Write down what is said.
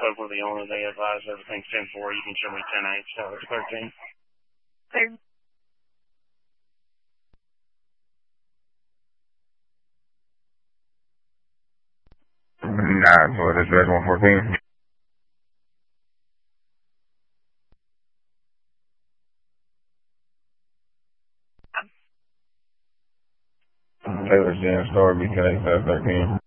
spoke with the owner. They advised everything's 10-4. You can show me 10-8, so it's 13. Third. Nah, so this is 114. Taylor Jan Star BK 13.